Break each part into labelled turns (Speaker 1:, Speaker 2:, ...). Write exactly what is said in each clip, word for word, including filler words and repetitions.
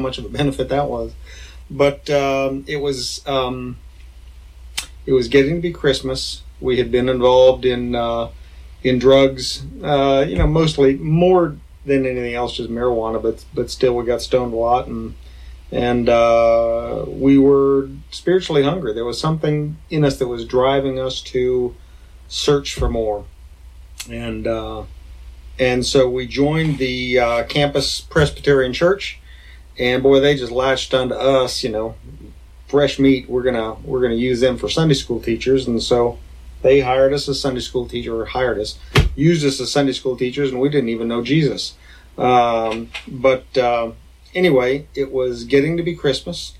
Speaker 1: much of a benefit that was. But um, it was um, it was getting to be Christmas. We had been involved in uh, in drugs, uh, you know, mostly more than anything else, just marijuana. But but still, we got stoned a lot, and and uh, we were spiritually hungry. There was something in us that was driving us to search for more, and uh, and so we joined the uh, campus Presbyterian Church. And boy, they just latched onto us, you know, fresh meat. We're gonna we're gonna use them for Sunday school teachers, and so they hired us as Sunday school teacher, or hired us, used us as Sunday school teachers, and we didn't even know Jesus. Um, but uh, anyway, it was getting to be Christmas,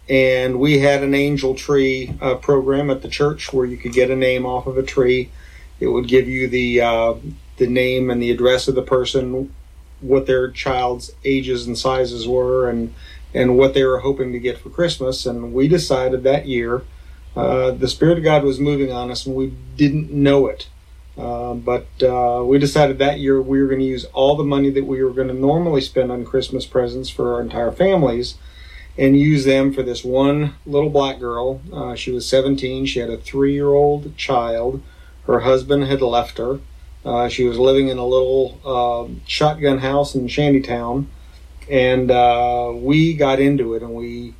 Speaker 1: and we had an angel tree uh, program at the church where you could get a name off of a tree. It would give you the uh, the name and the address of the person, what their child's ages and sizes were, and and what they were hoping to get for Christmas. And we decided that year, uh, the Spirit of God was moving on us, and we didn't know it. Uh, but uh, we decided that year we were going to use all the money that we were going to normally spend on Christmas presents for our entire families and use them for this one little black girl. Uh, she was seventeen. She had a three-year-old child. Her husband had left her. Uh, she was living in a little uh, shotgun house in Shantytown, and uh, we got into it. And we,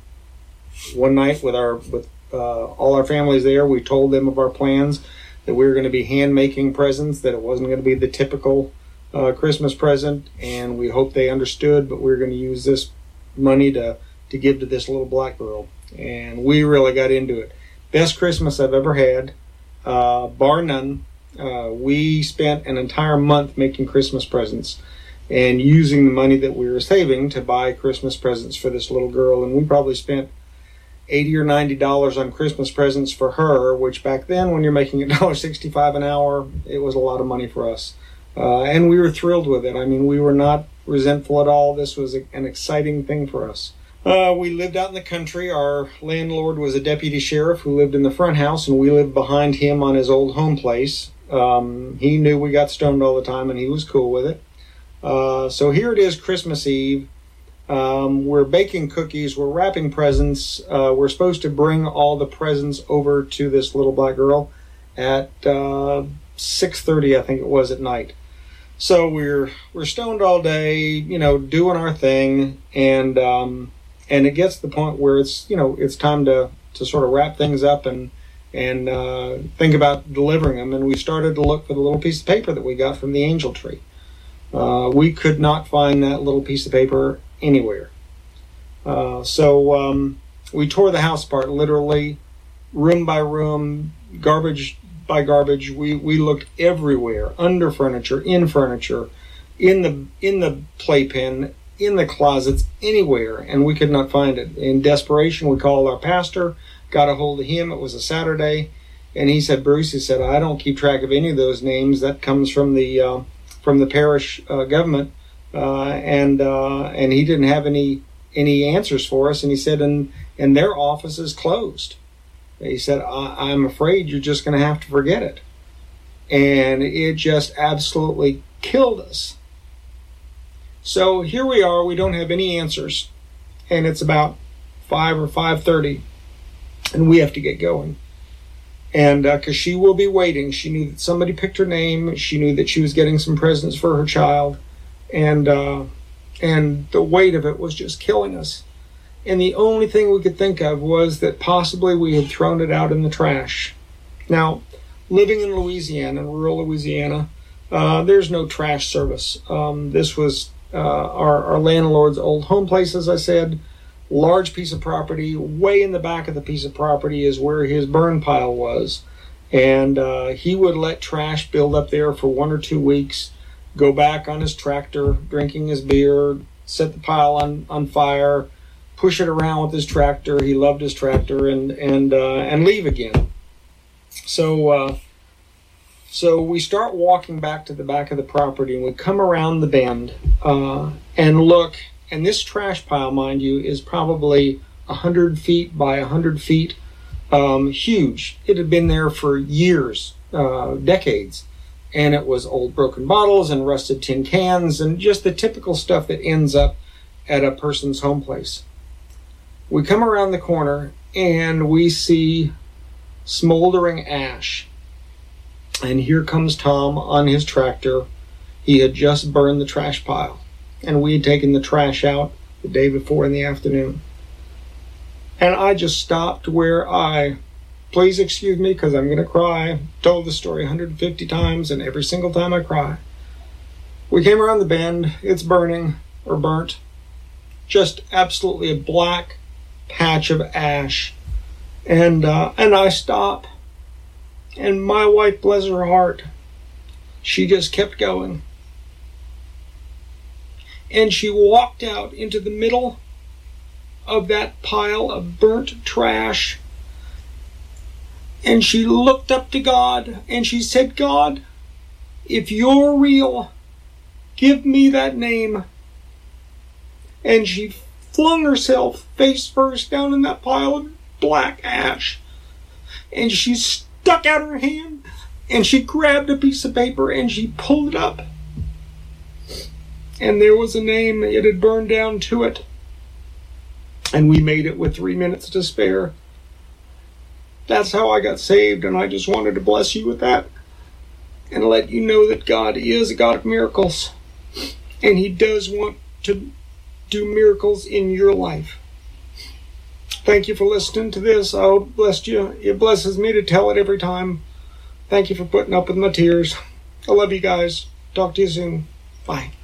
Speaker 1: one night with our with uh, all our families there, we told them of our plans, that we were going to be hand making presents, that it wasn't going to be the typical uh, Christmas present, and we hoped they understood. But we were going to use this money to to give to this little black girl, and we really got into it. Best Christmas I've ever had, uh, bar none. Uh, we spent an entire month making Christmas presents and using the money that we were saving to buy Christmas presents for this little girl. And we probably spent eighty or ninety dollars on Christmas presents for her, which back then, when you're making one dollar sixty-five an hour, it was a lot of money for us. Uh, and we were thrilled with it. I mean, we were not resentful at all. This was a, an exciting thing for us. Uh, we lived out in the country. Our landlord was a deputy sheriff who lived in the front house, and we lived behind him on his old home place. Um, he knew we got stoned all the time, and he was cool with it. Uh, so here it is, Christmas Eve. Um, we're baking cookies. We're wrapping presents. Uh, we're supposed to bring all the presents over to this little black girl at uh, six thirty, I think it was, at night. So we're we're stoned all day, you know, doing our thing, and um, and it gets to the point where it's you know it's time to to sort of wrap things up and. and uh, think about delivering them. And we started to look for the little piece of paper that we got from the angel tree. Uh, we could not find that little piece of paper anywhere. Uh, so um, we tore the house apart, literally, room by room, garbage by garbage. We we looked everywhere, under furniture, in furniture, in the in the playpen, in the closets, anywhere, and we could not find it. In desperation, we called our pastor, got a hold of him. It was a Saturday, and he said, Bruce, he said, I don't keep track of any of those names. That comes from the uh, from the parish uh, government, uh, and uh, and he didn't have any any answers for us. And he said, and and their office is closed. He said, I, I'm afraid you're just going to have to forget it. And it just absolutely killed us. So here we are. We don't have any answers, and it's about five or five thirty. And we have to get going. And because uh, she will be waiting. She knew that somebody picked her name. She knew that she was getting some presents for her child. And uh, and the weight of it was just killing us. And the only thing we could think of was that possibly we had thrown it out in the trash. Now, living in Louisiana, in rural Louisiana, uh, there's no trash service. Um, this was uh, our, our landlord's old home place, as I said. Large piece of property. Way in the back of the piece of property is where his burn pile was. And uh, he would let trash build up there for one or two weeks, go back on his tractor, drinking his beer, set the pile on, on fire, push it around with his tractor. He loved his tractor, and and uh, and leave again. So uh, so we start walking back to the back of the property, and we come around the bend uh, and look. And this trash pile, mind you, is probably one hundred feet by one hundred feet, um, huge. It had been there for years, uh, decades. And it was old broken bottles and rusted tin cans and just the typical stuff that ends up at a person's home place. We come around the corner and we see smoldering ash. And here comes Tom on his tractor. He had just burned the trash pile. And we had taken the trash out the day before in the afternoon. And I just stopped where I, please excuse me because I'm going to cry. I've told the story one hundred fifty times, and every single time I cry. We came around the bend. It's burning, or burnt. Just absolutely a black patch of ash. And, uh, and I stop. And my wife, bless her heart, she just kept going. And she walked out into the middle of that pile of burnt trash. And she looked up to God and she said, God, if you're real, give me that name. And she flung herself face first down in that pile of black ash. And she stuck out her hand and she grabbed a piece of paper and she pulled it up. And there was a name. It had burned down to it. And we made it with three minutes to spare. That's how I got saved, and I just wanted to bless you with that and let you know that God is a God of miracles, and He does want to do miracles in your life. Thank you for listening to this. I hope it blessed you. It blesses me to tell it every time. Thank you for putting up with my tears. I love you guys. Talk to you soon. Bye.